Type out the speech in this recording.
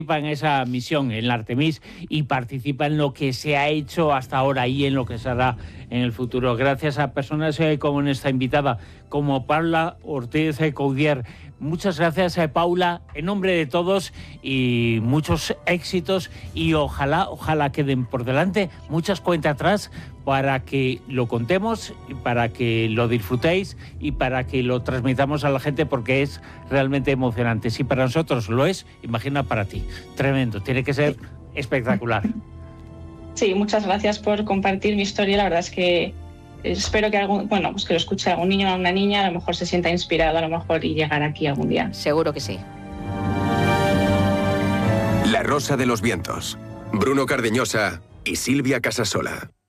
en esa misión, en la Artemis, y participa en lo que se ha hecho hasta ahora y en lo que se hará en el futuro. Gracias a personas como nuestra invitada, como Paula Ortiz Coudier. Muchas gracias, Paula, en nombre de todos, y muchos éxitos, y ojalá queden por delante muchas cuentas atrás para que lo contemos, para que lo disfrutéis y para que lo transmitamos a la gente, porque es realmente emocionante. Si para nosotros lo es, imagina para ti. Tremendo, tiene que ser espectacular. Sí, muchas gracias por compartir mi historia. La verdad es que espero que pues que lo escuche algún niño o una niña, a lo mejor se sienta inspirado, a lo mejor, y llegar aquí algún día. Seguro que sí. La Rosa de los Vientos. Bruno Cardeñosa y Silvia Casasola.